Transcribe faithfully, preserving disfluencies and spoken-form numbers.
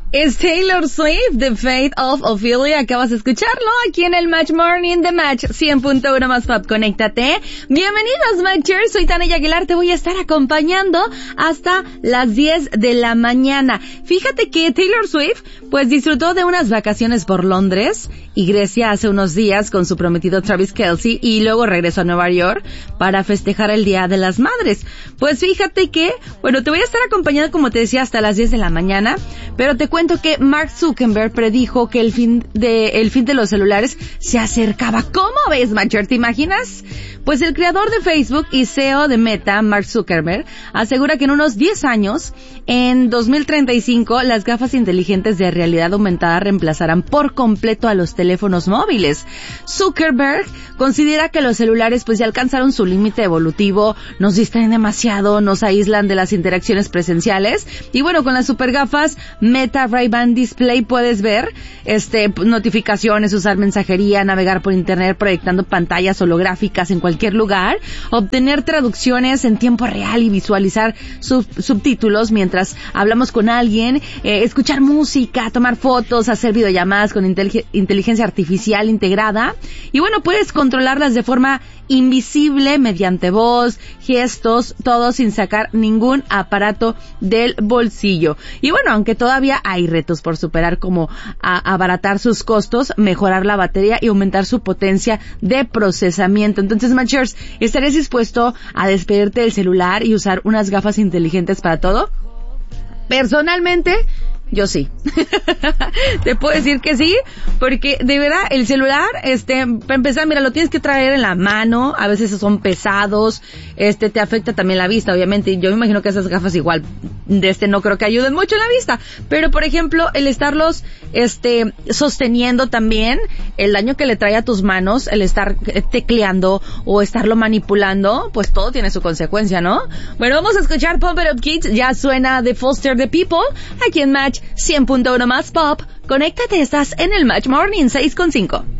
Es Taylor Swift, The Fate of Ophelia. Acabas de escucharlo aquí en el Match Morning de Match cien punto uno más Pop. Conéctate. Bienvenidos, Matchers. Soy Tania Aguilar. Te voy a estar acompañando hasta las diez de la mañana. Fíjate que Taylor Swift, pues disfrutó de unas vacaciones por Londres y Grecia hace unos días con su prometido Travis Kelce y luego regresó a Nueva York para festejar el Día de las Madres. Pues fíjate que, bueno, te voy a estar acompañando, como te decía, hasta las diez de la mañana, pero te cuento que Mark Zuckerberg predijo que el fin de el fin de los celulares se acercaba. ¿Cómo ves, Matcher? ¿Te imaginas? Pues el creador de Facebook y C E O de Meta, Mark Zuckerberg, asegura que en unos diez años, en dos mil treinta y cinco, las gafas inteligentes de realidad aumentada reemplazarán por completo a los teléfonos móviles. Zuckerberg considera que los celulares pues ya alcanzaron su límite evolutivo, nos distraen demasiado, nos aíslan de las interacciones presenciales y bueno, con las super gafas Meta Ray-Ban Display puedes ver este notificaciones, usar mensajería, navegar por internet proyectando pantallas holográficas en cualquier lugar, obtener traducciones en tiempo real y visualizar sub- subtítulos mientras hablamos con alguien, eh, escuchar música, tomar fotos, hacer videollamadas con intelig- inteligencia artificial integrada y bueno, puedes controlarlas de forma invisible mediante voz, gestos, todo sin sacar ningún aparato del bolsillo. Y bueno, aunque todavía hay retos por superar, como a abaratar sus costos, mejorar la batería y aumentar su potencia de procesamiento. Entonces, Matchers, ¿estarías dispuesto a despedirte del celular y usar unas gafas inteligentes para todo? Personalmente, yo sí. Te puedo decir que sí, porque de verdad el celular, este, para empezar, mira, lo tienes que traer en la mano, a veces son pesados, este, te afecta también la vista, obviamente. Yo me imagino que esas gafas igual, de este, no creo que ayuden mucho en la vista, pero por ejemplo, el estarlos, este, sosteniendo también, el daño que le trae a tus manos, el estar tecleando o estarlo manipulando, pues todo tiene su consecuencia, ¿no? Bueno, vamos a escuchar Pump It Up Kids, ya suena de Foster the People, aquí en Match cien punto uno más Pop. Conéctate, estás en el Match Morning seis con cinco.